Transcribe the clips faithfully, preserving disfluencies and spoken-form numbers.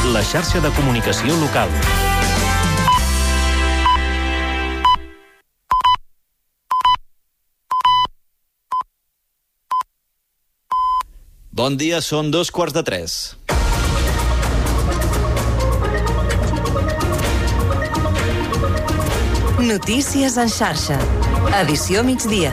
la xarxa de comunicació local. Bon dia, són dos quarts de tres. Notícies en xarxa. Edició migdia.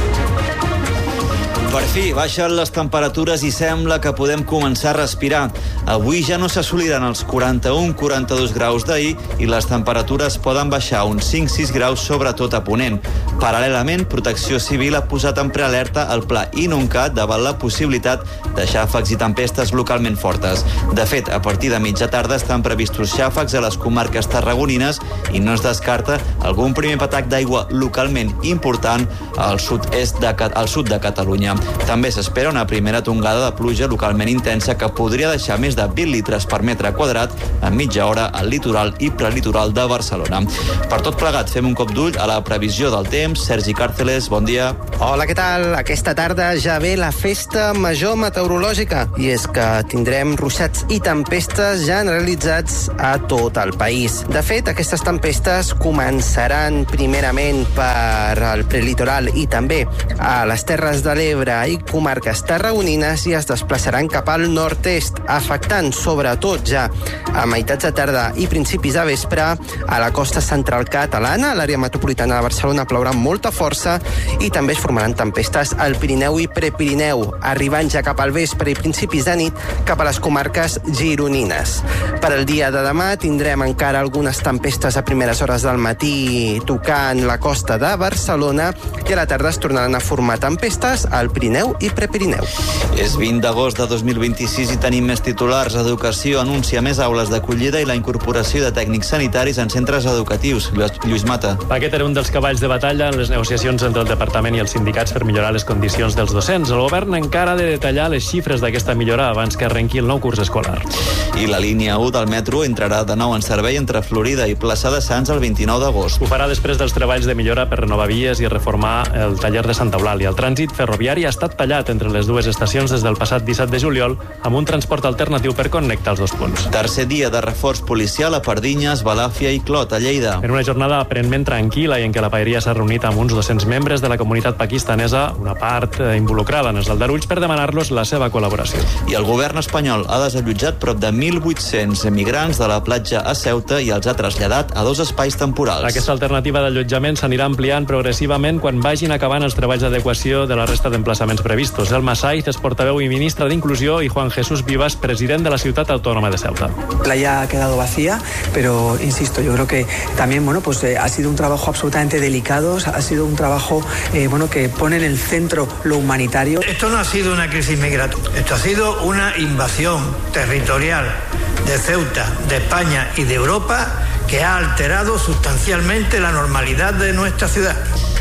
Per fi, baixen les temperatures i sembla que podem començar a respirar. Avui ja no s'assoliran els quaranta-un quaranta-dos graus d'ahir i les temperatures poden baixar uns cinc sis graus, sobretot a Ponent. Paral·lelament, Protecció Civil ha posat en prealerta el Pla Inuncat davant la possibilitat de xàfecs i tempestes localment fortes. De fet, a partir de mitja tarda estan previstos xàfecs a les comarques tarragonines i no es descarta algun primer patac d'aigua localment important al sud-est de, al sud de Catalunya. També s'espera una primera tongada de pluja localment intensa que podria deixar més de vint litres per metre quadrat en mitja hora al litoral i prelitoral de Barcelona. Per tot plegat, fem un cop d'ull a la previsió del temps. Sergi Càrceles, bon dia. Hola, què tal? Aquesta tarda ja ve la festa major meteorològica i és que tindrem ruixats i tempestes generalitzats a tot el país. De fet, aquestes tempestes començaran primerament per al prelitoral i també a les Terres de l'Ebre i comarques tarragonines i es desplaçaran cap al nord-est, afectant sobretot ja a meitats de tarda i principis de vespre a la costa central catalana. A l'àrea metropolitana de Barcelona plourà amb molta força i també es formaran tempestes al Pirineu i Prepirineu, arribant ja cap al vespre i principis de nit cap a les comarques gironines. Per al dia de demà tindrem encara algunes tempestes a primeres hores del matí tocant la costa de Barcelona i a la tarda es tornaran a formar tempestes al Pirineu i Prepirineu. És vint d'agost de dos mil vint-i-sis i tenim més titulars. Educació anuncia més aules d'acollida i la incorporació de tècnics sanitaris en centres educatius. Lluís Mata. Aquest era un dels cavalls de batalla en les negociacions entre el Departament i els sindicats per millorar les condicions dels docents. El govern encara ha de detallar les xifres d'aquesta millora abans que arrenqui el nou curs escolar. I la línia u del metro entrarà de nou en servei entre Florida i Plaça de Sants el vint-i-nou d'agost. Ho farà després dels treballs de millora per renovar vies i reformar el taller de Santa Eulàlia. El trànsit ferroviari ha estat tallat entre les dues estacions des del passat disset de juliol amb un transport alternatiu per connectar els dos punts. Tercer dia de reforç policial a Pardinyes, Balàfia i Clot, a Lleida. En una jornada aparentment tranquil·la i en què la paeria s'ha reunit amb uns dos-cents membres de la comunitat pakistanesa, una part involucrada en els aldarulls, per demanar-los la seva col·laboració. I el govern espanyol ha desallotjat prop de mil vuit-cents migrants de la platja a Ceuta i els ha traslladat a dos espais temporals. Aquesta alternativa d'allotjament s'anirà ampliant progressivament quan vagin acabant els treballs d'adequació de la resta d'emplaçaments previstos. Elma Saiz és portaveu i ministra d'Inclusió i Juan Jesús Vivas, president de la ciutat autònoma de Ceuta. La playa ha quedado vacía, pero insisto, yo creo que también, bueno, pues eh, ha sido un trabajo absolutamente delicado, ha sido un trabajo eh, bueno, que pone en el centro lo humanitario. Esto no ha sido una crisis migratoria, esto ha sido una invasión territorial de Ceuta, de España y de Europa que ha alterado sustancialmente la normalidad de nuestra ciudad.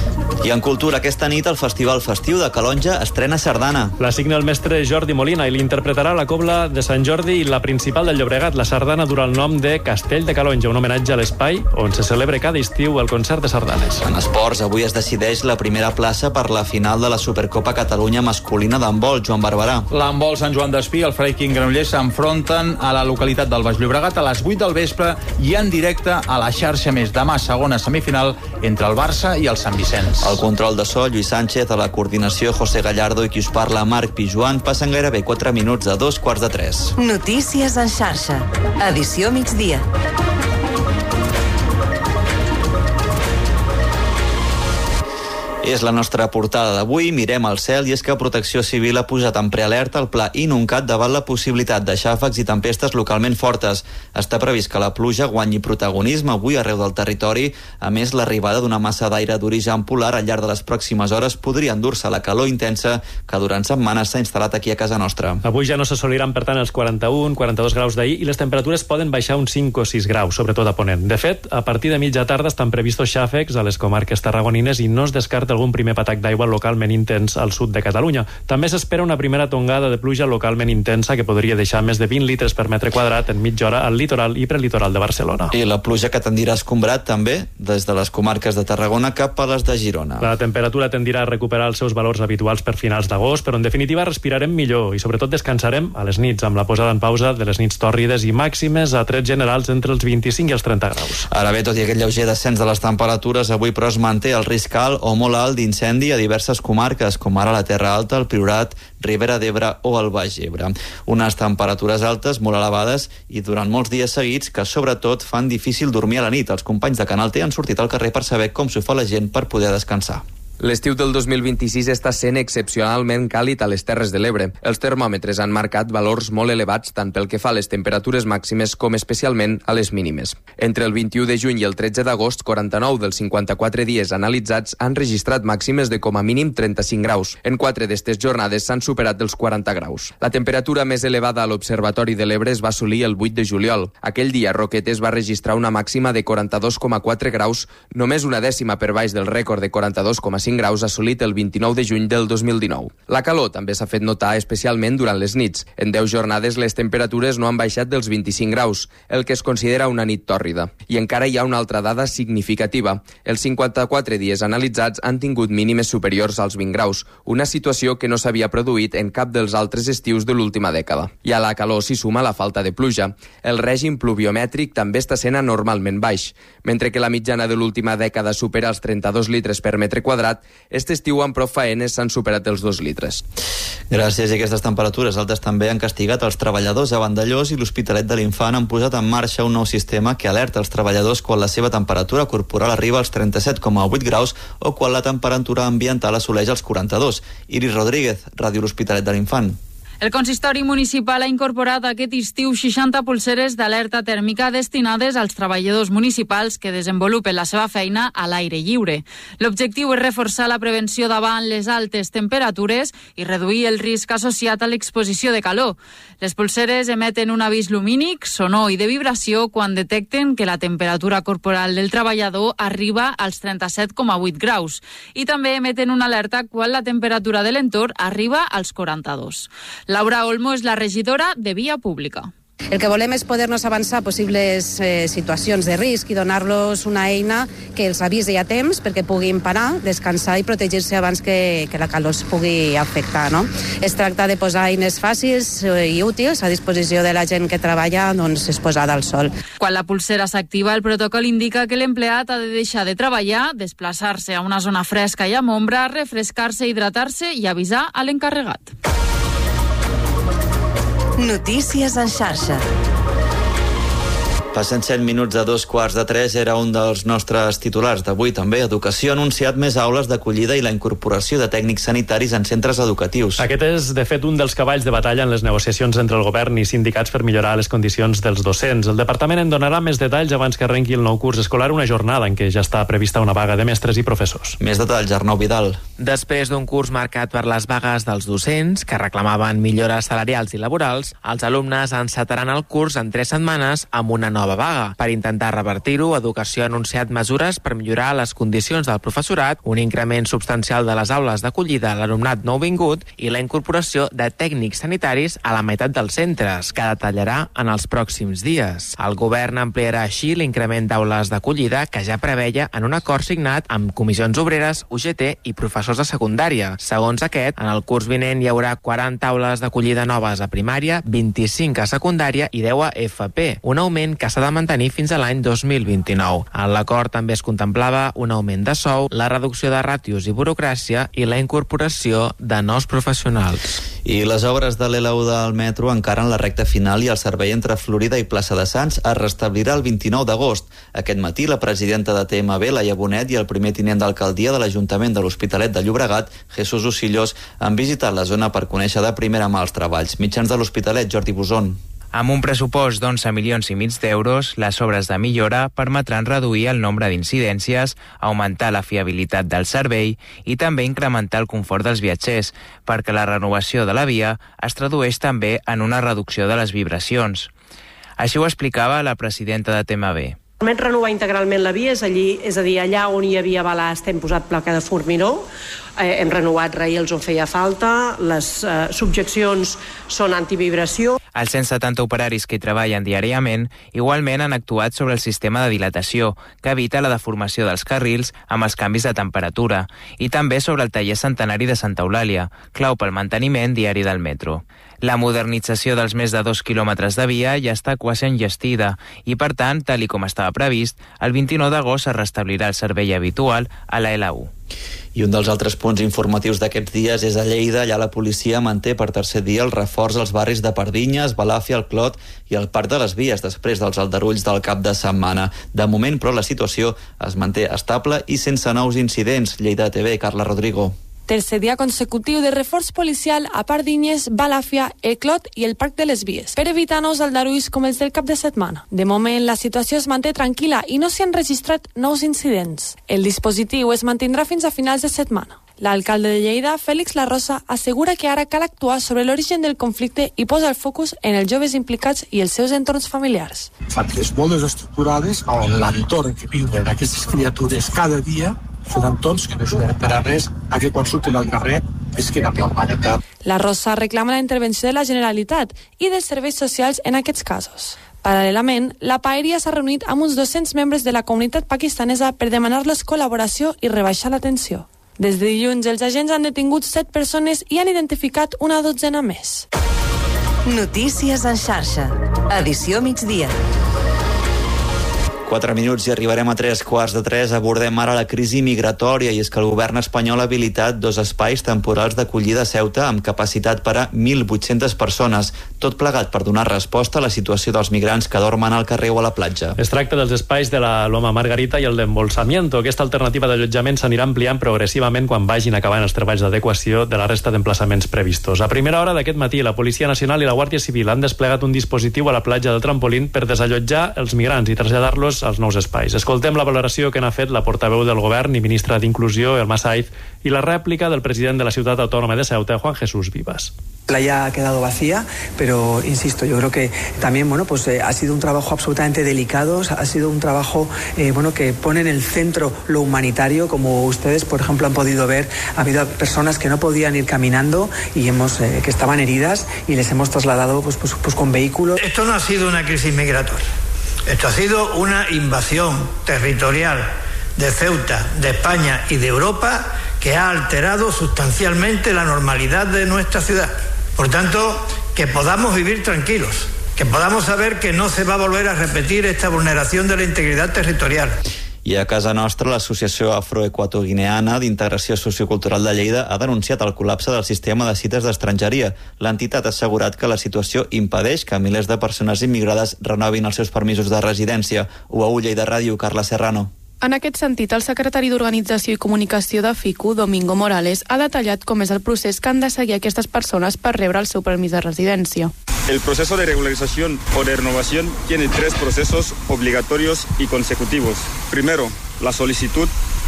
I en cultura, aquesta nit el Festival Festiu de Calonge estrena sardana. La signa el mestre Jordi Molina i l'interpretarà la Cobla de Sant Jordi i la principal del Llobregat. La sardana durà el nom de Castell de Calonge, un homenatge a l'espai on se celebra cada estiu el concert de sardanes. En esports, avui es decideix la primera plaça per la final de la Supercopa Catalunya masculina d'handbol. Joan Barberà. L'handbol Sant Joan d'Espí, el Freiking Granollers s'enfronten a la localitat del Baix Llobregat a les vuit del vespre i en directe a la xarxa més. Demà, segona semifinal entre el Barça i el Sant Vicenç. El control de so, Lluís Sánchez, a la coordinació, José Gallardo, i qui us parla, Marc Pijuan. Passen gairebé quatre minuts de dos quarts de tres. Notícies en xarxa. Edició migdia. És la nostra portada d'avui. Mirem al cel i és que Protecció Civil ha posat en prealerta el Pla Inuncat davant la possibilitat de xàfecs i tempestes localment fortes. Està previst que la pluja guanyi protagonisme avui arreu del territori. A més, l'arribada d'una massa d'aire d'origen polar al llarg de les pròximes hores podria endur-se la calor intensa que durant setmanes s'ha instal·lat aquí a casa nostra. Avui ja no s'assoliran, per tant, els quaranta-un quaranta-dos graus d'ahir i les temperatures poden baixar uns cinc o sis graus, sobretot a Ponent. De fet, a partir de mitja tarda estan previstos xàfecs a les comarques tarragonines i no es descarta algun primer patac d'aigua localment intens al sud de Catalunya. També s'espera una primera tongada de pluja localment intensa que podria deixar més de vint litres per metre quadrat en mitja hora al litoral i prelitoral de Barcelona. I la pluja que tendirà a escombrar també des de les comarques de Tarragona cap a les de Girona. La temperatura tendirà a recuperar els seus valors habituals per finals d'agost, però en definitiva respirarem millor i sobretot descansarem a les nits amb la posada en pausa de les nits tòrrides i màximes a trets generals entre els vint-i-cinc i els trenta graus. Ara bé, tot i aquest lleuger descens de les temperatures, avui però es manté el risc alt o molt alt d'incendi a diverses comarques, com ara la Terra Alta, el Priorat, Ribera d'Ebre o el Baix Ebre. Unes temperatures altes molt elevades i durant molts dies seguits que sobretot fan difícil dormir a la nit. Els companys de Canal T han sortit al carrer per saber com s'ho fa la gent per poder descansar. L'estiu del dos mil vint-i-sis està sent excepcionalment càlid a les Terres de l'Ebre. Els termòmetres han marcat valors molt elevats tant pel que fa a les temperatures màximes com especialment a les mínimes. Entre el vint-i-u de juny i el tretze d'agost, quaranta-nou dels cinquanta-quatre dies analitzats han registrat màximes de com a mínim trenta-cinc graus. En quatre d'estes jornades s'han superat els quaranta graus. La temperatura més elevada a l'Observatori de l'Ebre es va assolir el vuit de juliol. Aquell dia, Roquetes va registrar una màxima de quaranta-dos coma quatre graus, només una dècima per baix del rècord de quaranta-dos coma cinc graus assolit el vint-i-nou de juny del dos mil dinou. La calor també s'ha fet notar especialment durant les nits. En deu jornades les temperatures no han baixat dels vint-i-cinc graus, el que es considera una nit tòrrida. I encara hi ha una altra dada significativa. Els cinquanta-quatre dies analitzats han tingut mínimes superiors als vint graus, una situació que no s'havia produït en cap dels altres estius de l'última dècada. I a la calor s'hi suma la falta de pluja. El règim pluviomètric també està sent anormalment baix. Mentre que la mitjana de l'última dècada supera els trenta-dos litres per metre quadrat, aquest estiu amb prou faenes s'han superat els dos litres. Gràcies a aquestes temperatures altes també han castigat els treballadors a Vandellós i l'Hospitalet de l'Infant han posat en marxa un nou sistema que alerta els treballadors quan la seva temperatura corporal arriba als trenta-set coma vuit graus o quan la temperatura ambiental assoleix els quaranta-dos. Iris Rodríguez, Ràdio L'Hospitalet de l'Infant. El consistori municipal ha incorporat aquest estiu seixanta pulseres d'alerta tèrmica destinades als treballadors municipals que desenvolupen la seva feina a l'aire lliure. L'objectiu és reforçar la prevenció davant les altes temperatures i reduir el risc associat a l'exposició de calor. Les pulseres emeten un avís lumínic, sonor i de vibració quan detecten que la temperatura corporal del treballador arriba als trenta-set coma vuit graus i també emeten una alerta quan la temperatura de l'entorn arriba als quaranta-dos. Laura Olmo és la regidora de Via Pública. El que volem és poder-nos avançar a possibles eh, situacions de risc i donar-los una eina que els avisi a temps perquè puguin parar, descansar i protegir-se abans que, que la calor es pugui afectar. No? Es tracta de posar eines fàcils i útils a disposició de la gent que treballa doncs, exposada al sol. Quan la pulsera s'activa, el protocol indica que l'empleat ha de deixar de treballar, desplaçar-se a una zona fresca i amb ombra, refrescar-se, hidratar-se i avisar a l'encarregat. Notícies en xarxa. Passen set minuts de dos quarts de tres, era un dels nostres titulars d'avui també. Educació ha anunciat més aules d'acollida i la incorporació de tècnics sanitaris en centres educatius. Aquest és, de fet, un dels cavalls de batalla en les negociacions entre el govern i sindicats per millorar les condicions dels docents. El departament en donarà més detalls abans que arrenqui el nou curs escolar, una jornada en què ja està prevista una vaga de mestres i professors. Més detalls, Arnau Vidal. Després d'un curs marcat per les vagues dels docents, que reclamaven millores salarials i laborals, els alumnes encetaran el curs en tres setmanes amb una nova nova vaga. Per intentar revertir-ho, Educació ha anunciat mesures per millorar les condicions del professorat, un increment substancial de les aules d'acollida a l'alumnat nouvingut i la incorporació de tècnics sanitaris a la meitat dels centres, que detallarà en els pròxims dies. El govern ampliarà així l'increment d'aules d'acollida que ja preveia en un acord signat amb comissions obreres, U G T i professors de secundària. Segons aquest, en el curs vinent hi haurà quaranta aules d'acollida noves a primària, vint-i-cinc a secundària i deu a F P, un augment que s'ha de mantenir fins a l'any dos mil vint-i-nou. En l'acord també es contemplava un augment de sou, la reducció de ràtios i burocràcia i la incorporació de nous professionals. I les obres de l'L un del metro encara en la recta final i el servei entre Florida i Plaça de Sants es restablirà el vint-i-nou d'agost. Aquest matí, la presidenta de T M B, Laia Bonet, i el primer tinent d'alcaldia de l'Ajuntament de l'Hospitalet de Llobregat, Jesús Ocillós, han visitat la zona per conèixer de primera mà els treballs. Mitjans de l'Hospitalet, Jordi Buzón. Amb un pressupost d'onze milions i mig d'euros, les obres de millora permetran reduir el nombre d'incidències, augmentar la fiabilitat del servei i també incrementar el confort dels viatgers, perquè la renovació de la via es tradueix també en una reducció de les vibracions. Així ho explicava la presidenta de T M B. Hem renovar integralment la via, és, allí, és a dir, allà on hi havia balast hem posat placa de formigó, eh, hem renovat rails on feia falta, les eh, subjeccions són antivibració. Els cent setanta operaris que hi treballen diàriament igualment han actuat sobre el sistema de dilatació, que evita la deformació dels carrils amb els canvis de temperatura, i també sobre el taller centenari de Santa Eulàlia, clau pel manteniment diari del metro. La modernització dels més de dos quilòmetres de via ja està quasi enllestida i, per tant, tal i com estava previst, el vint-i-nou d'agost es restablirà el servei habitual a la L u. I un dels altres punts informatius d'aquests dies és a Lleida. Allà la policia manté per tercer dia el reforç als barris de Pardinyes, Balàfia, el Clot i el Parc de les Vies després dels aldarulls del cap de setmana. De moment, però, la situació es manté estable i sense nous incidents. Lleida T V, Carla Rodrigo. Tercer dia consecutiu de reforç policial a Pardinyes, Balàfia, el Clot i el Parc de les Vies, per evitar nous aldarulls com els del cap de setmana. De moment, la situació es manté tranquil·la i no s'hi han registrat nous incidents. El dispositiu es mantindrà fins a finals de setmana. L'alcalde de Lleida, Félix La Rosa, assegura que ara cal actuar sobre l'origen del conflicte i posa el focus en els joves implicats i els seus entorns familiars. Famílies molt desestructurades on l'entorn que viuen aquestes criatures cada dia són entorns que no ajuden per a res a que quan surten al carrer és que amb normalitat. La Rosa reclama la intervenció de la Generalitat i dels serveis socials en aquests casos. Paral·lelament, la Paeria s'ha reunit amb uns dos-cents membres de la comunitat pakistanesa per demanar-los col·laboració i rebaixar la tensió. Des de dilluns, els agents han detingut set persones i han identificat una dotzena més. Notícies en xarxa. Edició migdia. Quatre minuts i arribarem a tres quarts de tres. Abordem ara la crisi migratòria, i és que el govern espanyol ha habilitat dos espais temporals d'acollida a Ceuta amb capacitat per a mil vuit-centes persones, tot plegat per donar resposta a la situació dels migrants que dormen al carrer o a la platja. Es tracta dels espais de la Loma Margarita i el d'Embolsamiento. Aquesta alternativa d'allotjament s'anirà ampliant progressivament quan vagin acabant els treballs d'adequació de la resta d'emplaçaments previstos. A primera hora d'aquest matí, la Policia Nacional i la Guàrdia Civil han desplegat un dispositiu a la platja del Trampolín per desallotjar els migrants i traslladar-los als nous espais. Escoltem la valoració que n'ha fet la portaveu del govern i ministra d'Inclusió, Elma Saiz, i la rèplica del president de la ciutat autònoma de Ceuta, Juan Jesús Vivas. La playa ha quedado vacía, pero insisto, yo creo que también bueno, pues, eh, ha sido un trabajo absolutamente delicado, ha sido un trabajo eh, bueno, que pone en el centro lo humanitario, como ustedes, por ejemplo, han podido ver. Ha habido personas que no podían ir caminando y hemos eh, que estaban heridas y les hemos trasladado pues, pues, pues con vehículos. Esto no ha sido una crisis migratoria. Esto ha sido una invasión territorial de Ceuta, de España y de Europa que ha alterado sustancialmente la normalidad de nuestra ciudad. Por tanto, que podamos vivir tranquilos, que podamos saber que no se va a volver a repetir esta vulneración de la integridad territorial. I a casa nostra, l'Associació Afroequatoguineana d'Integració Sociocultural de Lleida ha denunciat el col·lapse del sistema de cites d'estrangeria. L'entitat ha assegurat que la situació impedeix que milers de persones immigrades renovin els seus permisos de residència. U A U Lleida Ràdio, Carla Serrano. En aquest sentit, el secretari d'Organització i Comunicació de FICU, Domingo Morales, ha detallat com és el procés que han de seguir aquestes persones per rebre el seu permís de residència. El proceso de regularización o de renovación tiene tres procesos obligatorios y consecutivos. Primero, la solicitud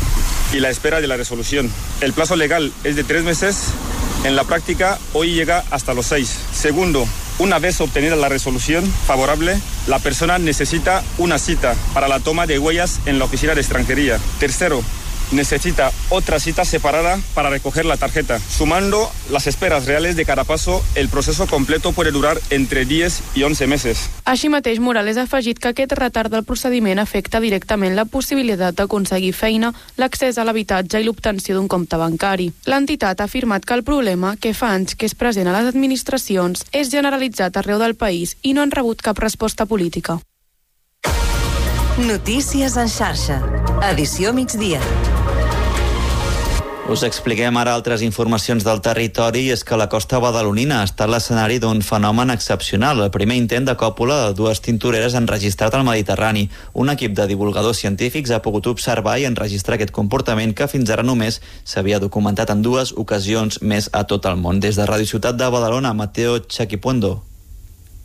y la espera de la resolución. El plazo legal es de tres meses. En la práctica, hoy llega hasta los seis. Segundo, una vez obtenida la resolución favorable, la persona necesita una cita para la toma de huellas en la oficina de extranjería. Tercero, necesita otra cita separada para recoger la tarjeta. Sumando las esperas reales de cada paso, el proceso completo puede durar entre diez y once meses. Així mateix, Morales ha afegit que aquest retard del procediment afecta directament la possibilitat d'aconseguir feina, l'accés a l'habitatge i l'obtenció d'un compte bancari. L'entitat ha afirmat que el problema, que fa anys que és present a les administracions, és generalitzat arreu del país i no han rebut cap resposta política. Notícies en xarxa. Edició migdia. Us expliquem ara altres informacions del territori, i és que la costa badalonina ha estat l'escenari d'un fenomen excepcional, el primer intent de còpula de dues tintoreres enregistrat al Mediterrani. Un equip de divulgadors científics ha pogut observar i enregistrar aquest comportament que fins ara només s'havia documentat en dues ocasions més a tot el món. Des de Ràdio Ciutat de Badalona, Mateo Chaquipuendo.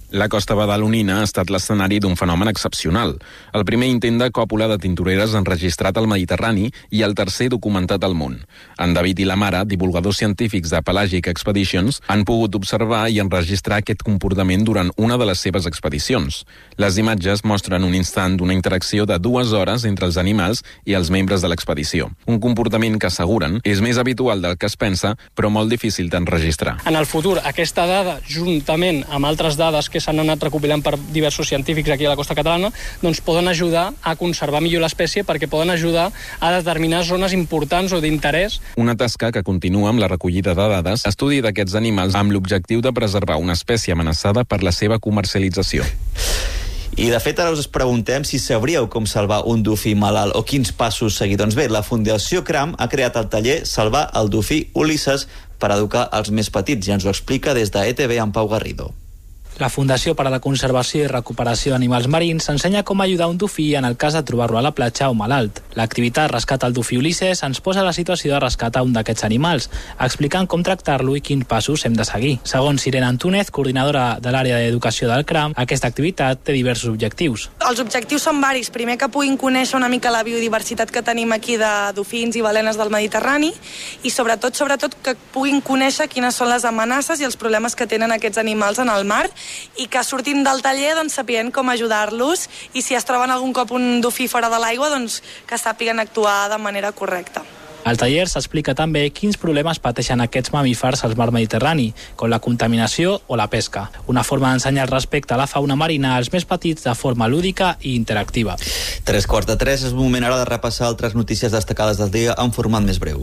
La costa badalonina ha estat l'escenari d'un fenomen excepcional. El primer intent de còpula de tintoreres enregistrat al Mediterrani i el tercer documentat al món. En David i la Mara, divulgadors científics de Pelagic Expeditions, han pogut observar i enregistrar aquest comportament durant una de les seves expedicions. Les imatges mostren un instant d'una interacció de dues hores entre els animals i els membres de l'expedició. Un comportament que asseguren és més habitual del que es pensa, però molt difícil d'enregistrar. En el futur, aquesta dada, juntament amb altres dades que s'han anat recopilant per diversos científics aquí a la costa catalana, doncs poden ajudar a conservar millor l'espècie perquè poden ajudar a determinar zones importants o d'interès. Una tasca que continua amb la recollida de dades, estudi d'aquests animals amb l'objectiu de preservar una espècie amenaçada per la seva comercialització. I de fet ara us preguntem si sabríeu com salvar un dofí malalt o quins passos seguir. Doncs bé, la Fundació Cram ha creat el taller Salvar el dofí Ulisses per educar els més petits i ens ho explica des de E T V en Pau Garrido. La Fundació per a la Conservació i Recuperació d'Animals Marins ensenya com ajudar un dofí en el cas de trobar-lo a la platja o malalt. L'activitat Rescat al dofí Ulisses ens posa la situació de rescat a un d'aquests animals, explicant com tractar-lo i quins passos hem de seguir. Segons Irene Antúnez, coordinadora de l'àrea d'educació del CRAM, aquesta activitat té diversos objectius. Els objectius són varis. Primer, que puguin conèixer una mica la biodiversitat que tenim aquí de dofins i balenes del Mediterrani i sobretot, sobretot que puguin conèixer quines són les amenaces i els problemes que tenen aquests animals en el mar i que sortint del taller doncs, sapien com ajudar-los i si es troben algun cop un dofí fora de l'aigua doncs, que sàpiguen actuar de manera correcta. Al taller s'explica també quins problemes pateixen aquests mamífers al mar Mediterrani, com la contaminació o la pesca. Una forma d'ensenyar el respecte a la fauna marina als més petits de forma lúdica i interactiva. Tres quarts de tres, és moment ara de repassar altres notícies destacades del dia en format més breu.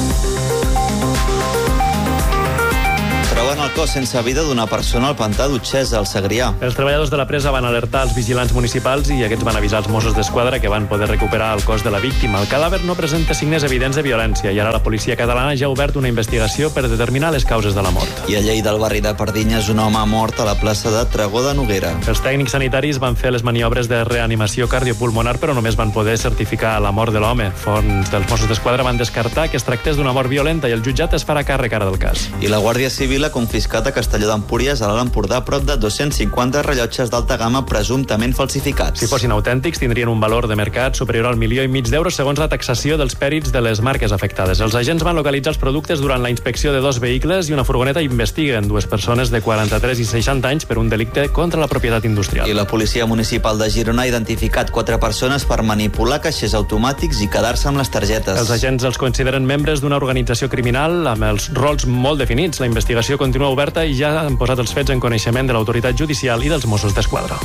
Troben el cos sense vida d'una persona al pantà d'Utxesa, al Segrià. Els treballadors de la presa van alertar els vigilants municipals i aquests van avisar els Mossos d'Esquadra que van poder recuperar el cos de la víctima. El cadàver no presenta signes evidents de violència i ara la policia catalana ja ha obert una investigació per determinar les causes de la mort. I a Lleida, al barri de Pardinyes, un home ha mort a la plaça de Tregó de Noguera. Els tècnics sanitaris van fer les maniobres de reanimació cardiopulmonar, però només van poder certificar la mort de l'home. Fonts dels Mossos d'Esquadra van descartar que es tractés d'una mort violenta i el jutjat es farà càrrec ara del cas. I la Guàrdia Civil ha confiscat a Castelló d'Empúries, a l'Alt Empordà, prop de dos-cents cinquanta rellotges d'alta gamma presumptament falsificats. Si fossin autèntics, tindrien un valor de mercat superior al milió i mig d'euros segons la taxació dels pèrits de les marques afectades. Els agents van localitzar els productes durant la inspecció de dos vehicles i una furgoneta i investiguen dues persones de quaranta-tres i seixanta anys per un delicte contra la propietat industrial. I la policia municipal de Girona ha identificat quatre persones per manipular caixers automàtics i quedar-se amb les targetes. Els agents els consideren membres d'una organització criminal amb els rols molt definits. La investigació continua oberta i ja han posat els fets en coneixement de l'autoritat judicial i dels Mossos d'Esquadra.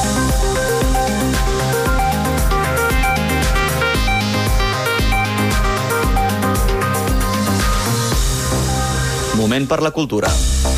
Moment per la cultura.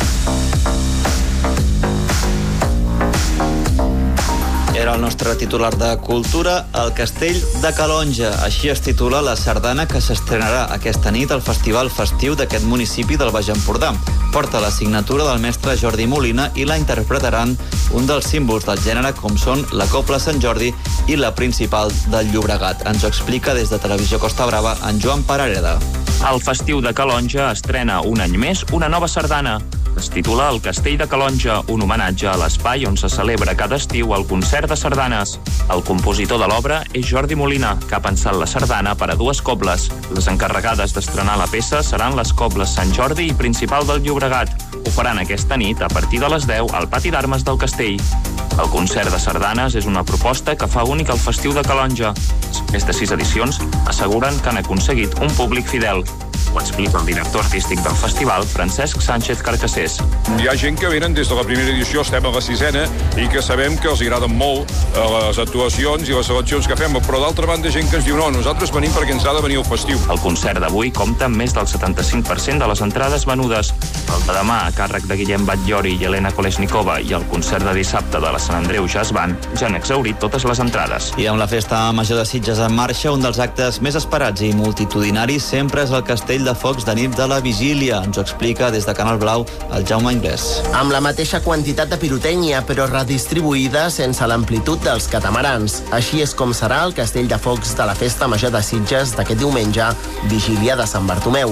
Era el nostre titular de Cultura, el Castell de Calonge. Així es titula la sardana que s'estrenarà aquesta nit al Festival Festiu d'aquest municipi del Baix Empordà. Porta la signatura del mestre Jordi Molina i la interpretaran un dels símbols del gènere com són la Cobla Sant Jordi i la Principal del Llobregat. Ens ho explica des de Televisió Costa Brava en Joan Parareda. El Festiu de Calonge estrena un any més una nova sardana. Es titula El Castell de Calonge, un homenatge a l'espai on se celebra cada estiu el concert de sardanes. El compositor de l'obra és Jordi Molina, que ha pensat la sardana per a dues cobles. Les encarregades d'estrenar la peça seran les cobles Sant Jordi i Principal del Llobregat. Ho faran aquesta nit a partir de les deu al pati d'armes del castell. El concert de sardanes és una proposta que fa únic el Festiu de Calonge. Més de sis edicions asseguren que han aconseguit un públic fidel. Ho explica el director artístic del festival, Francesc Sánchez Carcassés. Hi ha gent que venen des de la primera edició, estem a la sisena, i que sabem que els agraden molt les actuacions i les seleccions que fem, però d'altra banda gent que ens diu no, nosaltres venim perquè ens ha de venir el festiu. El concert d'avui compta amb més del setanta-cinc per cent de les entrades venudes. El de demà, a càrrec de Guillem Batllori i Helena Kolesnikova, i el concert de dissabte de la Sant Andreu Jazz Band ja han exhaurit totes les entrades. I amb la festa major de Sitges en marxa, un dels actes més esperats i multitudinaris sempre és el Castell de Focs de nit de la Vigília. Ens ho explica des de Canal Blau el Jaume Ingrés. Amb la mateixa quantitat de pirotècnia, però redistribuïda sense l'amplitud dels catamarans. Així és com serà el Castell de Focs de la Festa Major de Sitges d'aquest diumenge, Vigília de Sant Bartomeu.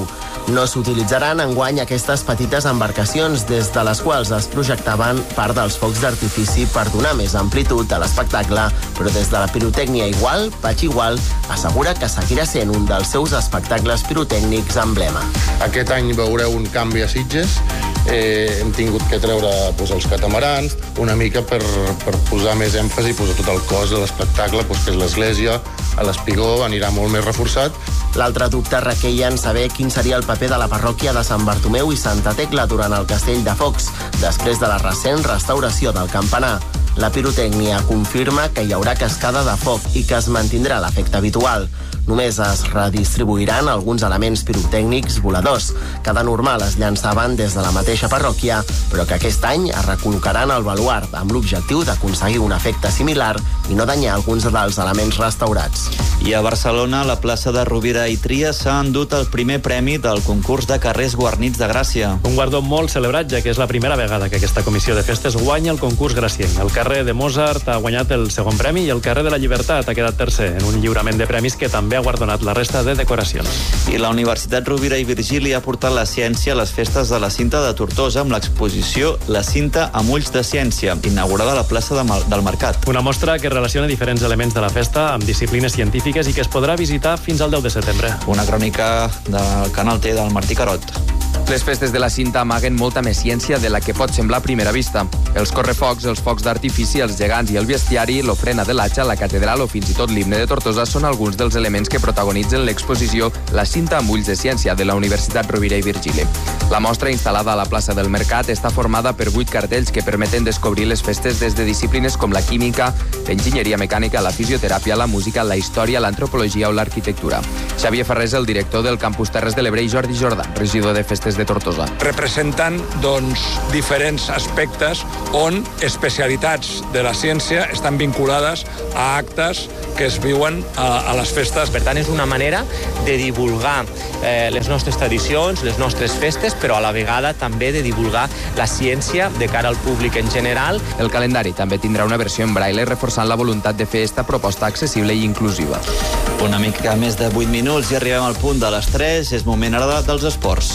No s'utilitzaran enguany aquestes petites embarcacions des de les quals es projectaven part dels focs d'artifici per donar més amplitud a l'espectacle, però des de la pirotècnia igual, Patxi Igual assegura que seguirà sent un dels seus espectacles pirotècnics emblema. Aquest any veureu un canvi a Sitges. Eh, hem tingut que treure pues, els catamarans una mica per, per posar més èmfasi pues, a tot el cos de l'espectacle, pues, que és l'església, a l'espigó anirà molt més reforçat. L'altre dubte requeia en saber quin seria el paper de la parròquia de Sant Bartomeu i Santa Tecla durant el Castell de Focs, després de la recent restauració del campanar. La pirotècnia confirma que hi haurà cascada de foc i que es mantindrà l'efecte habitual. Només es redistribuiran alguns elements pirotècnics voladors, que de normal es llançaven des de la mateixa parròquia, però que aquest any es recol·locaran al baluard amb l'objectiu d'aconseguir un efecte similar i no danyar alguns dels elements restaurats. I a Barcelona, la plaça de Rovira i Tria s'ha endut el primer premi del concurs de carrers guarnits de Gràcia. Un guardó molt celebrat, ja que és la primera vegada que aquesta comissió de festes guanya el concurs gracienc. El carrer de Mozart ha guanyat el segon premi i el carrer de la Llibertat ha quedat tercer en un lliurament de premis que també ha guardonat la resta de decoracions. I la Universitat Rovira i Virgili ha portat la ciència a les festes de la Cinta de Tortosa amb l'exposició La Cinta amb ulls de ciència, inaugurada a la plaça de Mal- del Mercat. Una mostra que relaciona diferents elements de la festa amb disciplines científiques i que es podrà visitar fins al deu de setembre. Una crònica del Canal T del Martí Carot. Les festes de la Cinta amaguen molta més ciència de la que pot semblar a primera vista. Els correfocs, els focs d'artifici, els gegants i el bestiari, l'ofrena de l'Atxa, la catedral o fins i tot l'himne de Tortosa són alguns dels elements que protagonitzen l'exposició La Cinta amb ulls de ciència de la Universitat Rovira i Virgili. La mostra, instal·lada a la plaça del Mercat, està formada per vuit cartells que permeten descobrir les festes des de disciplines com la química, l'enginyeria mecànica, la fisioteràpia, la música, la història, l'antropologia o l'arquitectura. Xavier Ferrés, el director del Campus Terres de l'Ebre, i Jordi Jordà, regidor de Festes de Tortosa. Representen doncs, diferents aspectes on especialitats de la ciència estan vinculades a actes que es viuen a, a les festes. Per tant, és una manera de divulgar eh, les nostres tradicions, les nostres festes, però a la vegada també de divulgar la ciència de cara al públic en general. El calendari també tindrà una versió en braille, reforçant la voluntat de fer esta proposta accessible i inclusiva. Una mica més de vuit minuts i arribem al punt de les tres. És moment ara dels esports.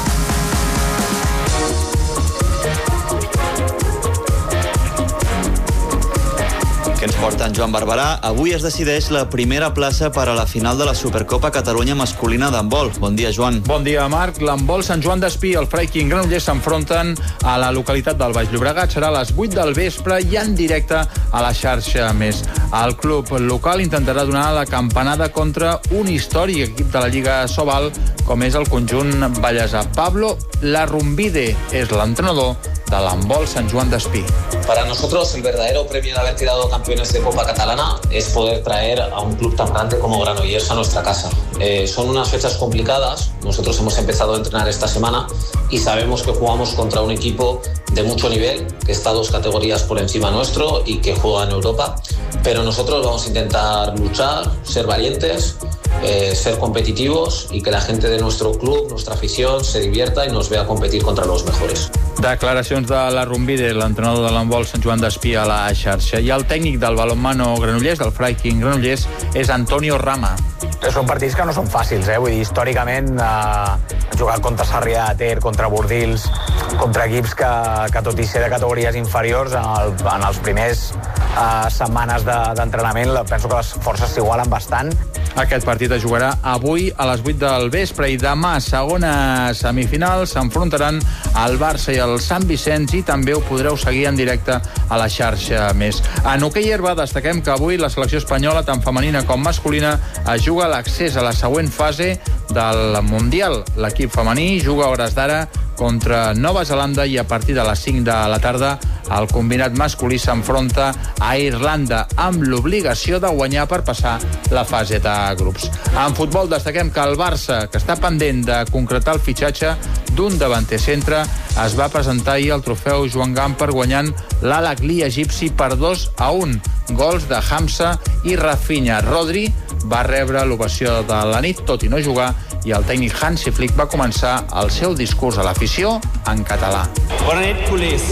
Que ens porta en Joan Barberà. Avui es decideix la primera plaça per a la final de la Supercopa Catalunya masculina d'handbol. Bon dia, Joan. Bon dia, Marc. L'handbol Sant Joan d'Espí i el Freiking Granollers s'enfronten a la localitat del Baix Llobregat. Serà a les vuit del vespre i en directe a la xarxa més. El club local intentarà donar la campanada contra un històric equip de la Lliga Sobal, com és el conjunt ballesà. Pablo Larrumbide és l'entrenador de l'handbol Sant Joan d'Espí. Para nosotros el verdadero premio de haber quedado campeones de Copa Catalana es poder traer a un club tan grande como Granollers a nuestra casa. Eh, son unas fechas complicadas. Nosotros hemos empezado a entrenar esta semana y sabemos que jugamos contra un equipo de mucho nivel, que está dos categorías por encima nuestro y que juega en Europa. Pero nosotros vamos a intentar luchar, ser valientes, eh, ser competitivos y que la gente de nuestro club, nuestra afición, se divierta y nos vea competir contra los mejores. Declaracions de Larrumbide, l'entrenador de l'handbol Sant Joan d'Espí a la xarxa. I el tècnic del balonmano Granollers, del Freiking Granollers, és Antonio Rama. Són partits que no són fàcils, eh? Vull dir, històricament eh, jugar contra Sarrià de Ter, contra Bordils, contra equips que, que tot i ser de categories inferiors, en, el, en els primers eh, setmanes de, d'entrenament penso que les forces s'igualen bastant. Aquest partit es jugarà avui a les vuit del vespre i demà, segona semifinal, s'enfrontaran el Barça i el Sant Vicenç i també ho podreu seguir en directe a la xarxa més. En hoquei herba destaquem que avui la selecció espanyola, tant femenina com masculina, es juga l'accés a la següent fase del Mundial. L'equip femení juga a hores d'ara contra Nova Zelanda i a partir de les cinc de la tarda el combinat masculí s'enfronta a Irlanda amb l'obligació de guanyar per passar la fase de grups. En futbol destaquem que el Barça, que està pendent de concretar el fitxatge d'un davanter centre, es va presentar ahir al trofeu Joan Gamper guanyant l'Al-Ahly egipci per dos a un. Gols de Hamza i Rafinha. Rodri va rebre l'ovació de la nit, tot i no jugar, i el tècnic Hansi Flick va començar el seu discurs a l'afició en català. Bona nit, culers.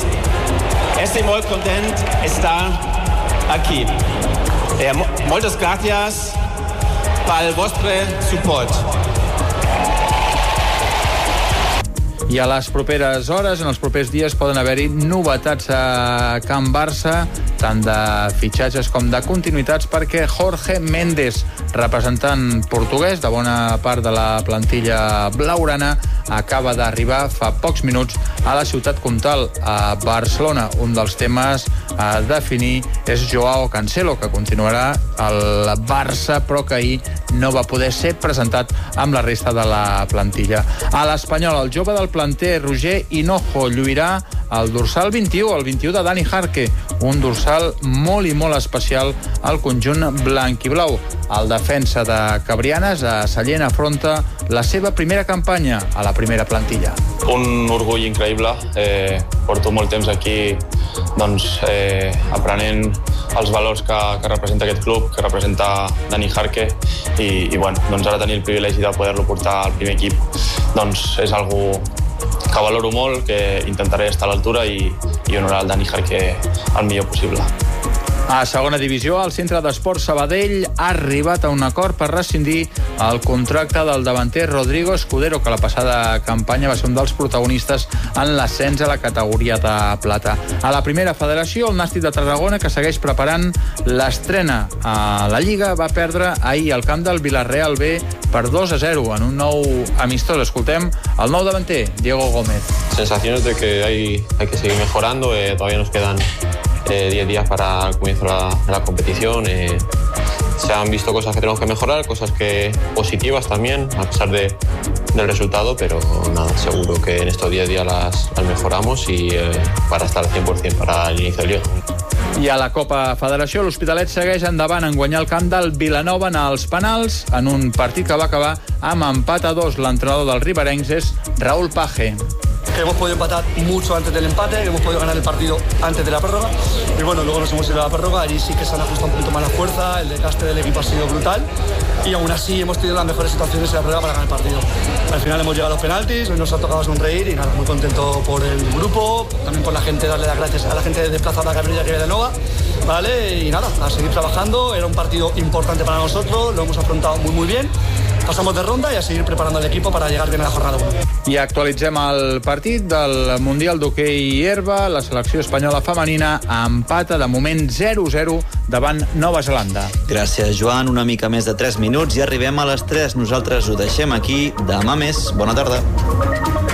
Estic molt content d'estar aquí. Eh, moltes gràcies pel vostre suport. I a les properes hores, en els propers dies, poden haver-hi novetats a Can Barça, tant de fitxatges com de continuïtats, perquè Jorge Méndez, representant portuguès de bona part de la plantilla blaugrana, acaba d'arribar fa pocs minuts a la ciutat comtal, a Barcelona. Un dels temes a definir és Joao Cancelo, que continuarà al Barça, però que ahir no va poder ser presentat amb la resta de la plantilla. A l'Espanyol, el jove del planter Roger Hinojo lluirà el dorsal vint-i-u, el vint-i-u de Dani Jarque, un dorsal molt i molt especial al conjunt blanc i blau. El defensa de Cabrianes, a Sallent, afronta la seva primera campanya a la primera plantilla. Un orgull increïble. Eh, porto molt temps aquí doncs, eh, aprenent els valors que, que representa aquest club, que representa Dani Jarque, i, i bueno, doncs ara tenir el privilegi de poder-lo portar al primer equip doncs és algo que valoro molt, que intentaré estar a l'altura i, i honorar el Dani Jarque el millor possible. A segona divisió, el Centre d'Esports Sabadell ha arribat a un acord per rescindir el contracte del davanter Rodrigo Escudero, que la passada campanya va ser un dels protagonistes en l'ascens a la categoria de plata. A la primera federació, el Nàstic de Tarragona, que segueix preparant l'estrena a la Lliga, va perdre ahir al camp del Villarreal B per dos a zero en un nou amistós. Escoltem el nou davanter, Diego Gómez. Sensaciones de que hay, hay que seguir mejorando, eh, todavía nos quedan Eh, diez días para el comienzo de la, de la competición. Eh, se han visto cosas que tenemos que mejorar, cosas que positivas también, a pesar de, del resultado, pero nada, seguro que en estos diez días las, las mejoramos y eh, para estar al cien por ciento para el inicio del Liga. I a la Copa Federació, l'Hospitalet segueix endavant en guanyar el camp del Vilanova en els penals, en un partit que va acabar amb empat a dos. L'entrenador dels riberencs és Raúl Page. Hemos podido empatar mucho antes del empate, hemos podido ganar el partido antes de la prórroga y bueno, luego nos hemos ido a la prórroga y sí que se han ajustado un poquito más la fuerza, el desgaste del equipo ha sido brutal y aún así hemos tenido las mejores situaciones en la prórroga para ganar el partido. Al final hemos llegado a los penaltis, hoy nos ha tocado sonreír y nada, muy contento por el grupo, también por la gente, darle las gracias a la gente desplazada que ha venido aquí de Nova, ¿vale? Y nada, a seguir trabajando, era un partido importante para nosotros, lo hemos afrontado muy muy bien. Passamos de ronda i a seguir preparant l'equip per a llegar bien a la jornada uno. I actualitzem el partit del Mundial d'Hoquei Herba. La selecció espanyola femenina empata de moment zero a zero davant Nova Zelanda. Gràcies, Joan. Una mica més de tres minuts i arribem a les tres. Nosaltres ho deixem aquí. Demà més. Bona tarda.